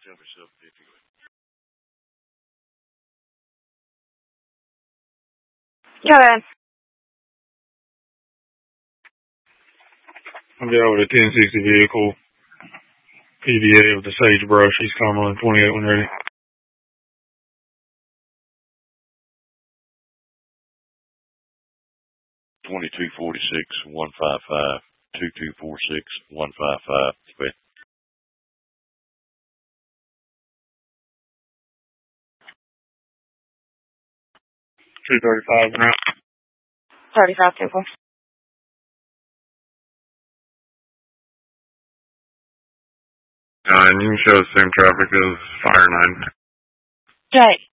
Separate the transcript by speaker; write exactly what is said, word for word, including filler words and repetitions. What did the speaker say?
Speaker 1: Go ahead.
Speaker 2: I'll be over to ten sixty vehicle. P D A with the Sagebrush, East Cumberland, twenty-eight when ready.
Speaker 3: twenty-two forty-six, one five five, two two four six, one five five.
Speaker 2: two thirty-five now.
Speaker 1: thirty-five, two four.
Speaker 2: Uh, and you can show the same traffic as Fire nine.
Speaker 1: Jay.